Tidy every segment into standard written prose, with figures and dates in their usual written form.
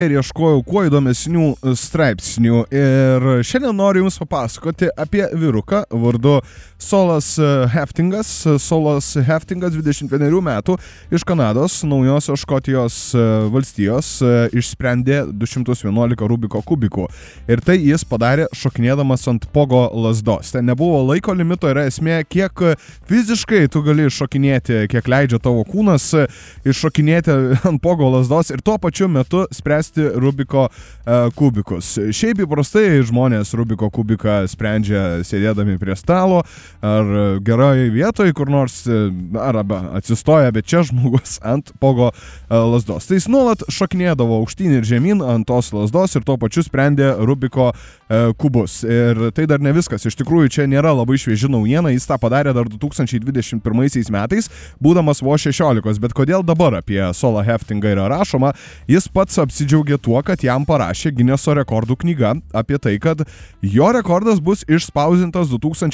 ir ieškojau kuo įdomesnių straipsnių ir šiandien noriu Jums papasakoti apie vyruką vardu Solas Heftingas. Solas Heftingas 21 metų iš Kanados, Naujosios Škotijos valstijos išsprendė 211 Rubiko kubikų ir tai jis padarė šokinėdamas ant pogo lazdos. Ten nebuvo laiko limito, yra esmė, kiek fiziškai tu gali šokinėti, kiek leidžia tavo kūnas iššokinėti ant pogo lazdos ir tuo pačiu metu spręsti Rubiko kubikus. Šiaip įprastai žmonės Rubiko kubiką sprendžia sėdėdami prie stalo ar geroje vietoje, kur nors arba atsistoja, bet čia žmogus ant pogo lazdos. Tai jis nuolat šokinėdavo aukštyn ir žemyn ant tos lazdos ir tuo pačiu sprendė Rubiko kubus. Ir tai dar ne viskas. Iš tikrųjų, čia nėra labai švieži naujiena. Jis tą padarė dar 2021 metais, būdamas vos 16. Bet kodėl dabar apie Solą Heftingą yra rašoma? Jis pats apsidžiaugė tuo, kad jam parašė Gineso rekordų knyga apie tai, kad jo rekordas bus išspausdintas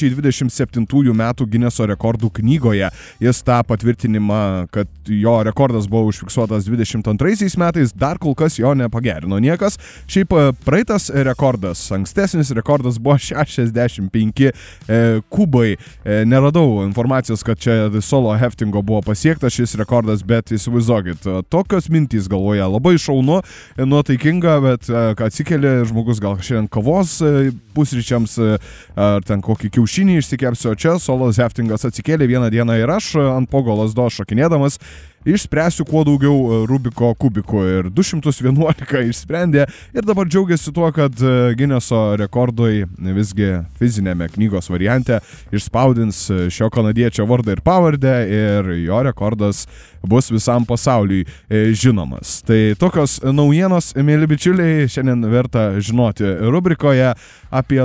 2027 metų Gineso rekordų knygoje. Jis tą patvirtinimą, kad jo rekordas buvo užfiksuotas 22 metais, dar kol kas jo nepagerino niekas. Šiaip praeitas rekordas, ankstesnis rekordas buvo 65 kubai. Neradau informacijos, kad čia Solo Heftingo buvo pasiektas šis rekordas, bet įsivaizduokit, tokios mintys galvoje, labai šaunu, nuotaikinga, bet atsikeli žmogus gal šiandien kavos pusryčiams ar ten kokį kiaušinį išsikepsiu, o čia Solas Heftingas atsikėlė vieną dieną ir aš ant pogo lazdos šokinėdamas išspręsiu kuo daugiau Rubiko kubikų ir 211 išsprendė ir dabar džiaugiasi tuo, kad Gineso rekordui visgi fizinėme knygos variante išspaudins šio kanadiečio vardą ir pavardę ir jo rekordas bus visam pasauliui žinomas. Tai tokios naujienos, mėly bičiuliai, šiandien verta žinoti rubrikoje apie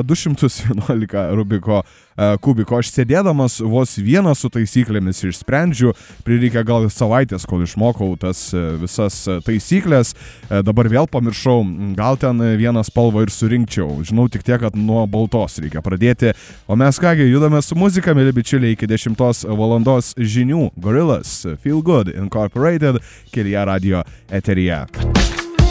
211 Rubiko kubiko. Aš sėdėdamas vos vieną su taisyklėmis išsprendžiu, prireikia gal savaitės, kol išmokau tas visas taisyklės, dabar vėl pamiršau, gal ten vieną spalvą ir surinkčiau. Žinau tik tiek, kad nuo baltos reikia pradėti, o mes kągi judame su muzika, mėly bičiuliai, iki 10 valandos žinių. Gorillaz, Feel Good Incorporated, Kelyje radio eteryje.